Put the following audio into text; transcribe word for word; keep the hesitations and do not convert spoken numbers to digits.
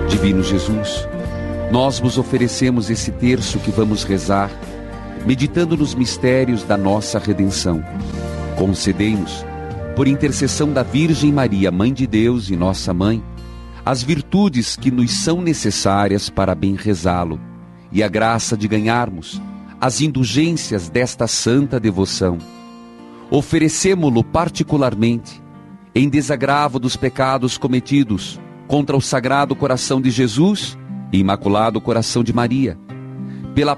Divino Jesus, nós vos oferecemos esse terço que vamos rezar, meditando nos mistérios da nossa redenção. Concedei-nos, por intercessão da Virgem Maria, Mãe de Deus e nossa Mãe, as virtudes que nos são necessárias para bem rezá-lo e a graça de ganharmos as indulgências desta santa devoção. Oferecemo-lo particularmente em desagravo dos pecados cometidos contra o Sagrado Coração de Jesus e Imaculado Coração de Maria,